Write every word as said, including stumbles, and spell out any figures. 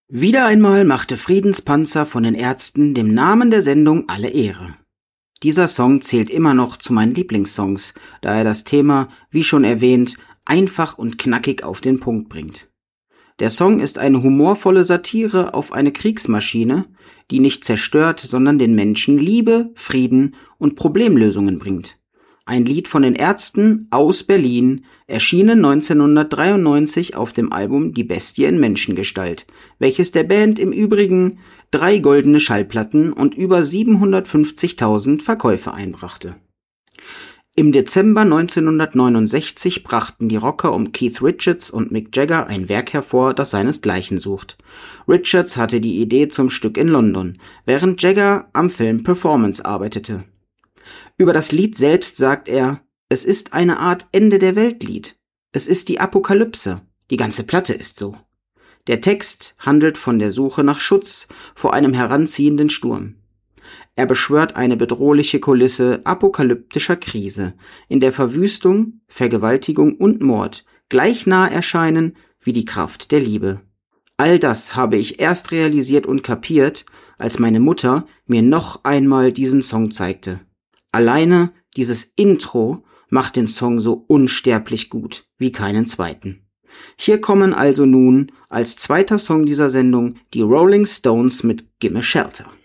Wieder einmal machte Friedenspanzer von den Ärzten dem Namen der Sendung alle Ehre. Dieser Song zählt immer noch zu meinen Lieblingssongs, da er das Thema, wie schon erwähnt, einfach und knackig auf den Punkt bringt. Der Song ist eine humorvolle Satire auf eine Kriegsmaschine, die nicht zerstört, sondern den Menschen Liebe, Frieden und Problemlösungen bringt. Ein Lied von den Ärzten aus Berlin, erschienen neunzehnhundertdreiundneunzig auf dem Album Die Bestie in Menschengestalt, welches der Band im Übrigen drei goldene Schallplatten und über siebenhundertfünfzigtausend Verkäufe einbrachte. Im Dezember neunzehnhundertneunundsechzig brachten die Rocker um Keith Richards und Mick Jagger ein Werk hervor, das seinesgleichen sucht. Richards hatte die Idee zum Stück in London, während Jagger am Film Performance arbeitete. Über das Lied selbst sagt er: Es ist eine Art Ende-der-Welt-Lied. Es ist die Apokalypse. Die ganze Platte ist so. Der Text handelt von der Suche nach Schutz vor einem heranziehenden Sturm. Er beschwört eine bedrohliche Kulisse apokalyptischer Krise, in der Verwüstung, Vergewaltigung und Mord gleich nah erscheinen wie die Kraft der Liebe. All das habe ich erst realisiert und kapiert, als meine Mutter mir noch einmal diesen Song zeigte. Alleine dieses Intro macht den Song so unsterblich gut wie keinen zweiten. Hier kommen also nun als zweiter Song dieser Sendung die Rolling Stones mit Gimme Shelter.